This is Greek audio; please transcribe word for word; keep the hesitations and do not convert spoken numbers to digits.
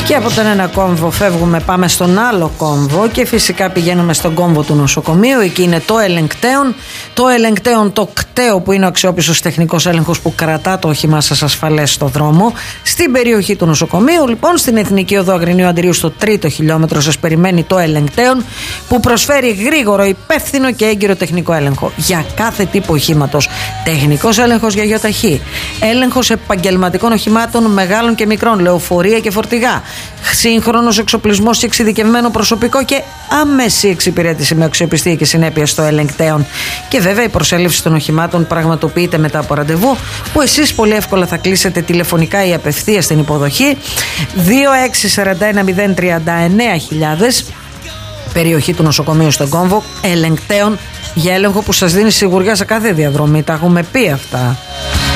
Και από τον ένα κόμβο φεύγουμε, πάμε στον άλλο κόμβο και φυσικά πηγαίνουμε στον κόμβο του νοσοκομείου. Εκεί είναι το ελεγκτέον. Το ελεγκτέον, το κτέο, που είναι ο αξιόπιστος τεχνικός έλεγχος που κρατά το όχημά σας ασφαλές στο δρόμο. Στην περιοχή του νοσοκομείου, λοιπόν, στην Εθνική Οδό Αγρινίου Αντρίου, στο τρίτο χιλιόμετρο, σας περιμένει το ελεγκτέον, που προσφέρει γρήγορο, υπεύθυνο και έγκυρο τεχνικό έλεγχο για κάθε τύπο οχήματος. Τεχνικός έλεγχος για γιοταχή, έλεγχος επαγγελματικών οχημάτων μεγάλων και μικρών, λεωφορεία και φορτηγά, σύγχρονος εξοπλισμός και εξειδικευμένο προσωπικό και άμεση εξυπηρέτηση με αξιοπιστία και συνέπεια στο ελεγκτέον. Και βέβαια η προσέλευση των οχημάτων πραγματοποιείται μετά από ραντεβού, που εσείς πολύ εύκολα θα κλείσετε τηλεφωνικά ή απευθείας στην υποδοχή δύο έξι τέσσερα ένα μηδέν τρία εννέα χιλιάδες, περιοχή του νοσοκομείου στον κόμβο. Ελεγκτέον, για έλεγχο που σας δίνει σιγουριά σε κάθε διαδρομή. Τα έχουμε πει αυτά.